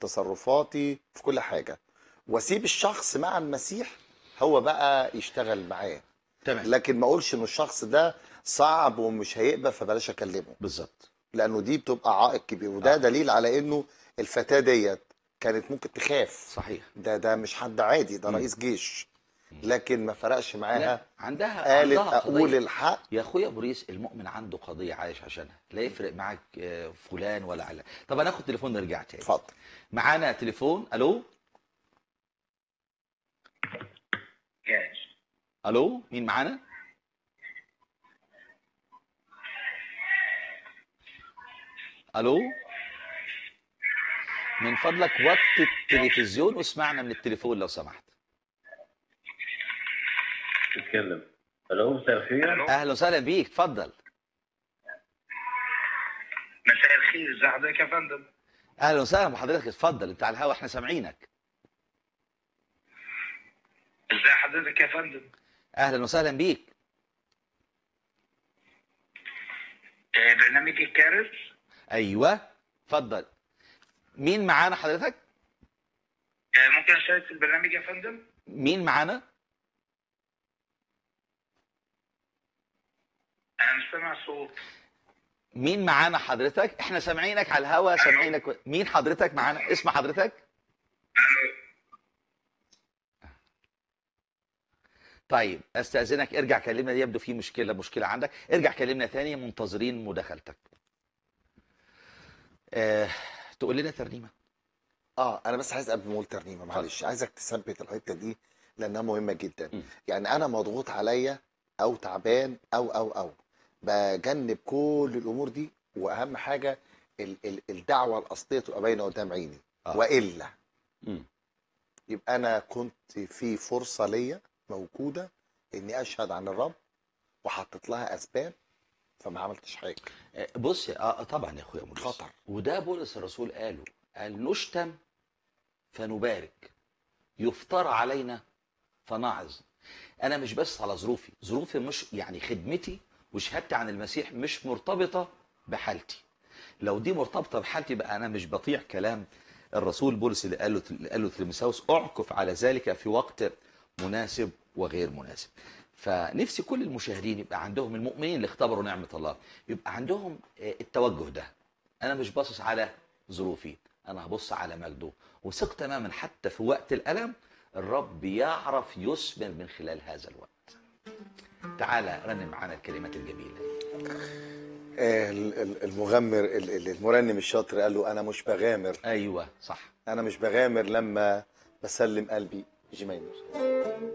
تصرفاتي في كل حاجه، واسيب الشخص مع المسيح هو بقى يشتغل معاه. تمام. لكن ما اقولش ان الشخص ده صعب ومش هيقبل فبلاش اكلمه، بالظبط. لانه دي بتبقى عائق كبير، وده دليل على انه الفتاه ديت كانت ممكن تخاف. صحيح. ده مش حد عادي، ده مم. رئيس جيش، لكن ما فرقش لا، معاها. عندها قالت اقول قضيه. الحق. يا اخويا بوريس، المؤمن عنده قضيه عايش عشانها، لا يفرق معاك فلان ولا علان. طب هناخد تليفون نرجع تاني. اتفضل. معانا تليفون. الو. الو، مين معانا؟ الو. من فضلك وطي التلفزيون واسمعنا من التليفون لو سمحت. تتكلم. الو، مساء الخير. اهلا وسهلا بيك، اتفضل. مساء الخير، ازي حضرتك يا فندم؟ اهلا وسهلا بحضرتك، اتفضل، انت على الهوا احنا سامعينك. ازي حضرتك يا فندم؟ اهلا وسهلا بيك. برنامج الكارث. ايوه، اتفضل. مين معانا حضرتك؟ ممكن اشارك في البرنامج يا فندم؟ مين معانا؟ انا مش سامع صوت. مين معانا حضرتك؟ احنا سامعينك على الهوا، سامعينك. مين حضرتك معانا؟ اسم حضرتك؟ طيب استاذنك ارجع كلمنا، يبدو في مشكله عندك، ارجع كلمنا تاني، منتظرين مداخلتك. تقول لنا ترنيمه. انا بس عايز قبل ما اقول ترنيمه، معلش عايزك تثبت الحته دي لانها مهمه جدا. م. يعني انا مضغوط عليا او تعبان او بجنب كل الامور دي، واهم حاجه الدعوه الاصليه تبقى باينه قدام عيني. والا م. يبقى انا كنت في فرصه ليا موجوده اني اشهد عن الرب وحطيت لها اسباب فما عملتش حاجه. بص، طبعا يا اخويا مولس، خطر. وده بولس الرسول قال نشتم فنبارك، يفترى علينا فنعظ. انا مش بس على ظروفي مش يعني خدمتي وشهادتي عن المسيح مش مرتبطه بحالتي. لو دي مرتبطه بحالتي يبقى انا مش بطيع كلام الرسول بولس اللي قال له تيموثاوس اعكف على ذلك في وقت مناسب وغير مناسب. فنفسي كل المشاهدين يبقى عندهم، المؤمنين اللي اختبروا نعمه الله، يبقى عندهم التوجه ده. انا مش باصص على ظروفي، انا هبص على مجده، وثق تماما حتى في وقت الالم الرب يعرف يثمر من خلال هذا الوقت. تعالى رنم معانا الكلمات الجميله. المرنم الشاطر قال له انا مش بغامر. ايوه صح. انا مش بغامر لما بسلم قلبي جي ماينر.